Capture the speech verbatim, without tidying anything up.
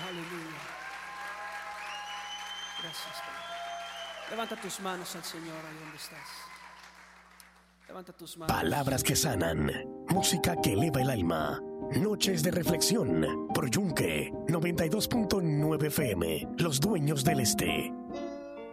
Aleluya. Gracias, Padre. Levanta tus manos al Señor ahí donde estás. Levanta tus manos. Palabras que sanan, música que eleva el alma. Noches de reflexión por Yunque noventa y dos punto nueve F M, los dueños del este.